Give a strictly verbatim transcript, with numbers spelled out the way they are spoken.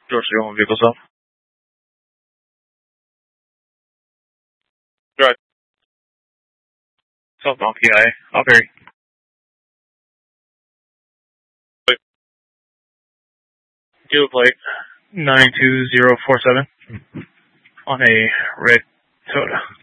Door serial vehicle self. Drive. Southbound P I A. I'll vary. Dealer plate nine two zero four seven on a red Toyota.